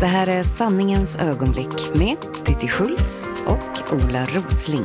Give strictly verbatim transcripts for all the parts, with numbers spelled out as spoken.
Det här är Sanningens ögonblick med Titti Schultz och Ola Rosling.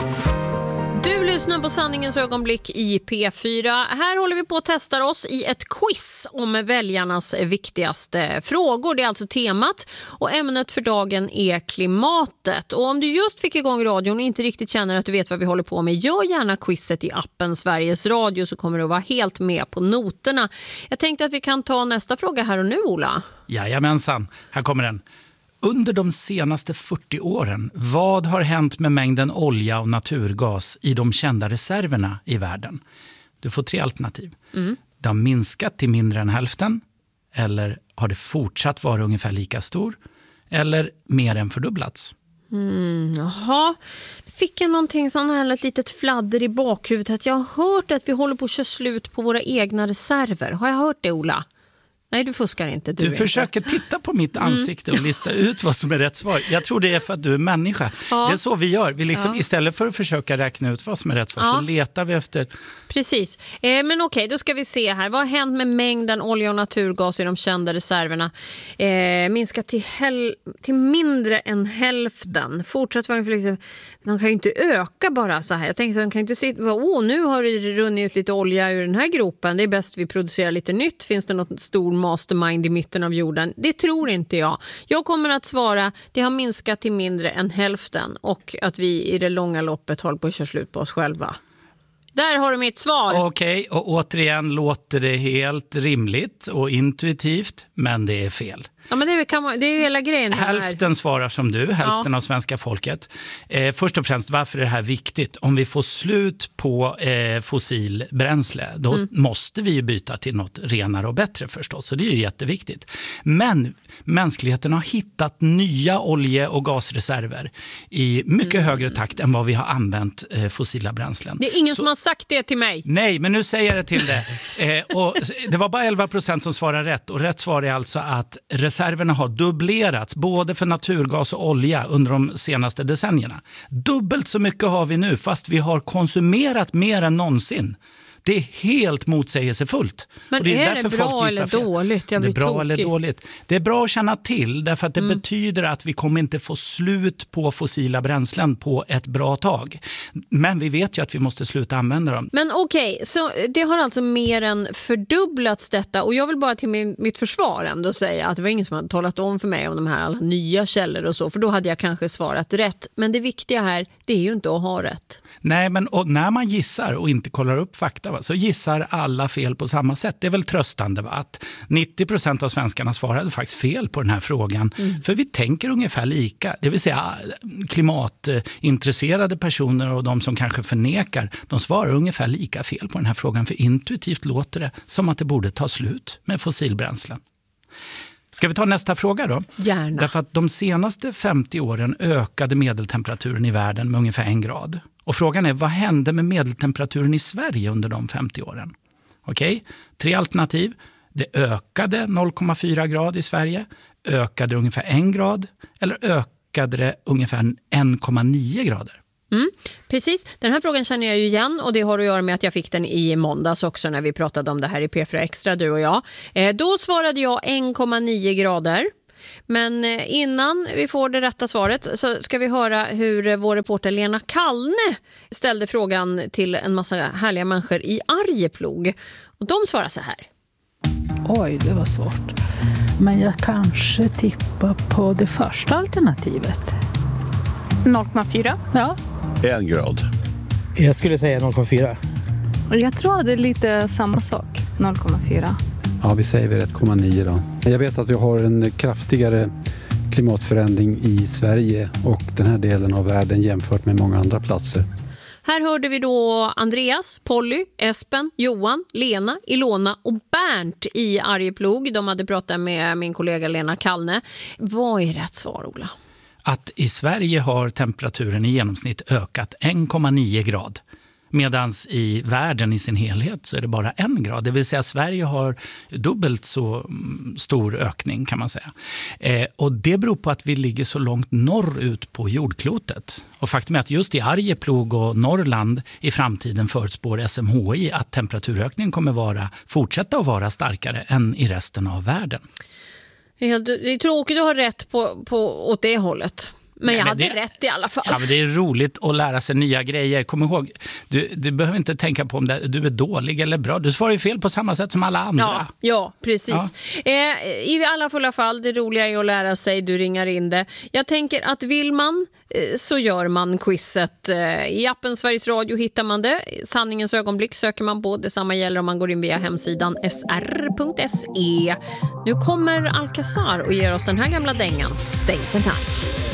Du lyssnar på Sanningens ögonblick i P fyra. Här håller vi på att testa oss i ett quiz om väljarnas viktigaste frågor. Det är alltså temat och ämnet för dagen är klimatet. Och om du just fick igång radion och inte riktigt känner att du vet vad vi håller på med, gör gärna quizet i appen Sveriges Radio så kommer du att vara helt med på noterna. Jag tänkte att vi kan ta nästa fråga här och nu, Ola. Jajamensan, här kommer den. Under de senaste fyrtio åren, vad har hänt med mängden olja och naturgas i de kända reserverna i världen? Du får tre alternativ. Mm. Det har minskat till mindre än hälften, eller har det fortsatt vara ungefär lika stor, eller mer än fördubblats? Mm, jaha, fick jag någonting sån här ett litet fladder i bakhuvudet att jag har hört att vi håller på att köra slut på våra egna reserver. Har jag hört det, Ola? Nej, du fuskar inte. Du, du försöker inte. titta på mitt ansikte och lista ut vad som är rätt svar. Jag tror det är för att du är människa. Ja. Det är så vi gör. Vi liksom, ja. Istället för att försöka räkna ut vad som är rätt svar, ja. så letar vi efter... Precis. Eh, men okej, då ska vi se här. Vad har hänt med mängden olja och naturgas i de kända reserverna? Eh, minskat till, häl- till mindre än hälften. Fortsatt var det liksom... De kan ju inte öka bara så här. Jag tänker så de kan inte sitta... Åh, nu har det runnit ut lite olja ur den här gropen. Det är bäst vi producerar lite nytt. Finns det något stor mastermind i mitten av jorden? Det tror inte jag. Jag kommer att svara det har minskat till mindre än hälften och att vi i det långa loppet håller på att köra slut på oss själva. Där har du mitt svar. Okej, och återigen låter det helt rimligt och intuitivt, men det är fel. Ja, men det, kan man, det är ju hela grejen. Hälften svarar som du, hälften ja. av svenska folket. Eh, först och främst, varför är det här viktigt? Om vi får slut på eh, fossilbränsle, då mm. måste vi ju byta till något renare och bättre förstås. Så det är ju jätteviktigt. Men mänskligheten har hittat nya olje- och gasreserver i mycket mm. högre takt än vad vi har använt eh, fossila bränslen. Det är ingen Så, som har sagt det till mig. Nej, men nu säger jag det till det. Eh, och det var bara elva procent som svarar rätt. Och rätt svar är alltså att reserverna har dubblerats både för naturgas och olja under de senaste decennierna. Dubbelt så mycket har vi nu fast vi har konsumerat mer än någonsin. Det är helt motsägelsefullt. Men och det är, är därför det bra folk eller dåligt? Jag det är bra tokig. eller dåligt. Det är bra att känna till därför att det mm. betyder att vi kommer inte få slut på fossila bränslen på ett bra tag. Men vi vet ju att vi måste sluta använda dem. Men okej, okay, så det har alltså mer än fördubblats detta och jag vill bara till min, mitt försvar ändå säga att det var ingen som hade talat om för mig om de här alla nya källor och så, för då hade jag kanske svarat rätt. Men det viktiga här, det är ju inte att ha rätt. Nej, men och när man gissar och inte kollar upp fakta va, så gissar alla fel på samma sätt. Det är väl tröstande va? Att nittio procent av svenskarna svarade faktiskt fel på den här frågan. Mm. För vi tänker ungefär lika. Det vill säga klimatintresserade personer och de som kanske förnekar, de svarar ungefär lika fel på den här frågan. För intuitivt låter det som att det borde ta slut med fossilbränslen. Ska vi ta nästa fråga då? Gärna. Därför att de senaste femtio åren ökade medeltemperaturen i världen med ungefär en grad. Och frågan är, vad hände med medeltemperaturen i Sverige under de femtio åren? Okej, tre alternativ. Det ökade noll komma fyra grad i Sverige, ökade ungefär en grad eller ökade det ungefär en komma nio grader. Mm, precis, den här frågan känner jag ju igen och det har att göra med att jag fick den i måndags också när vi pratade om det här i P fyra Extra, du och jag. Eh, då svarade jag en komma nio grader. Men innan vi får det rätta svaret så ska vi höra hur vår reporter Lena Kallne ställde frågan till en massa härliga människor i Arjeplog. Och de svarar så här. Oj, det var svårt. Men jag kanske tippar på det första alternativet. noll komma fyra. Ja. En grad. Jag skulle säga noll komma fyra. Jag tror det är lite samma sak. noll komma fyra. Ja, vi säger väl ett komma nio då. Jag vet att vi har en kraftigare klimatförändring i Sverige och den här delen av världen jämfört med många andra platser. Här hörde vi då Andreas, Polly, Espen, Johan, Lena, Ilona och Bernt i Arjeplog. De hade pratat med min kollega Lena Kallne. Vad är rätt svar, Ola? Att i Sverige har temperaturen i genomsnitt ökat en komma nio grad. Medan i världen i sin helhet så är det bara en grad. Det vill säga Sverige har dubbelt så stor ökning kan man säga. Eh, och det beror på att vi ligger så långt norrut på jordklotet. Och faktum är att just i Arjeplog och Norrland i framtiden förutspår S M H I att temperaturökningen kommer vara, fortsätta att vara starkare än i resten av världen. Det är, helt, det är tråkigt att ha rätt på, på, åt det hållet. Men Nej, jag men hade det, rätt i alla fall. Ja, men det är roligt att lära sig nya grejer. Kom ihåg, du, du behöver inte tänka på om det, du är dålig eller bra. Du svarar ju fel på samma sätt som alla andra. Ja, ja precis. Ja. Eh, I alla fulla fall, det roliga är att lära sig. Du ringar in det. Jag tänker att vill man eh, så gör man quizet. Eh, I appen Sveriges Radio hittar man det. Sanningens ögonblick söker man på. Detsamma gäller om man går in via hemsidan s r punkt s e. Nu kommer Alcazar och ger oss den här gamla dängan. Stay the night.